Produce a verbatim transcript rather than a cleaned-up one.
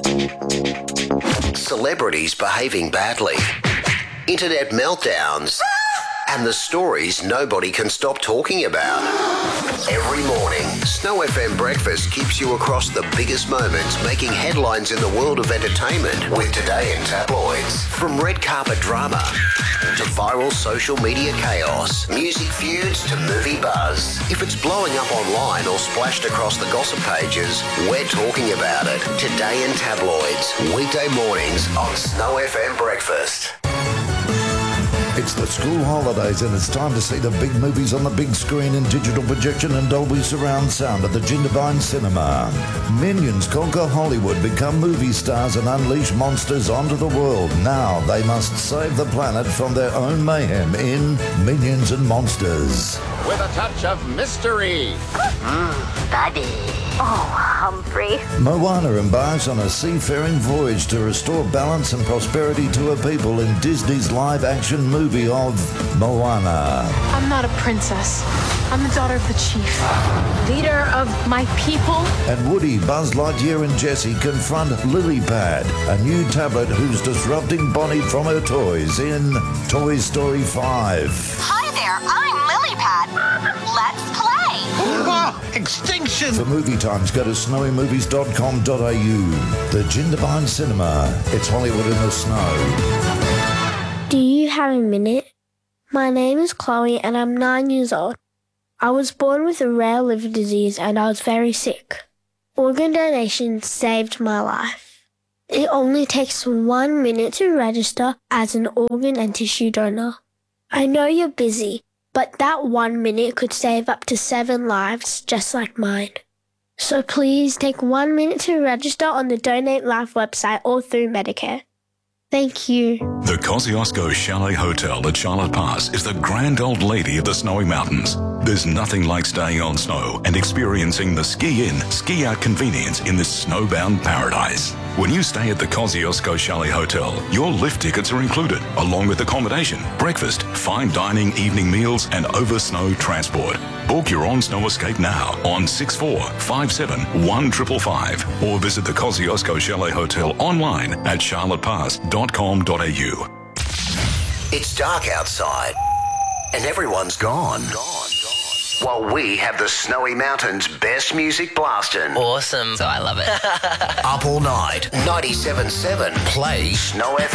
Celebrities behaving badly, internet meltdowns, and the stories nobody can stop talking about. Every morning, Snow F M Breakfast keeps you across the biggest moments making headlines in the world of entertainment with Today in Tabloids. From red carpet drama to viral social media chaos, music feuds to movie buzz. If it's blowing up online or splashed across the gossip pages, we're talking about it. Today in Tabloids, weekday mornings on Snow F M Breakfast. It's the school holidays and it's time to see the big movies on the big screen in digital projection and Dolby surround sound at the Jindabyne Cinema. Minions conquer Hollywood, become movie stars and unleash monsters onto the world. Now they must save the planet from their own mayhem in Minions and Monsters. With a touch of mystery. Mmm, buddy. Oh, Humphrey. Moana embarks on a seafaring voyage to restore balance and prosperity to her people in Disney's live-action movie of Moana. I'm not a princess. I'm the daughter of the chief, leader of my people. And Woody, Buzz Lightyear and Jessie confront Lilypad, a new tablet who's disrupting Bonnie from her toys in Toy Story five. Hi there, I'm Lilypad. Let's play. Oh, extinction! For movie times, go to snowy movies dot com dot a u. The Jindabyne Cinema. It's Hollywood in the snow. Do you have a minute? My name is Chloe and I'm nine years old. I was born with a rare liver disease and I was very sick. Organ donation saved my life. It only takes one minute to register as an organ and tissue donor. I know you're busy, but that one minute could save up to seven lives just like mine. So please take one minute to register on the Donate Life website or through Medicare. Thank you. The Kosciuszko Chalet Hotel at Charlotte Pass is the grand old lady of the snowy mountains. There's nothing like staying on snow and experiencing the ski-in, ski-out convenience in this snowbound paradise. When you stay at the Kosciuszko Chalet Hotel, your lift tickets are included, along with accommodation, breakfast, fine dining, evening meals, and over-snow transport. Book your own snow escape now on six four five seven one five five five or visit the Kosciuszko Chalet Hotel online at charlotte pass dot com dot a u. It's dark outside and everyone's gone. Gone, gone. While we have the Snowy Mountains' best music blasting. Awesome. So I love it. Up all night. ninety-seven point seven. Play Snow F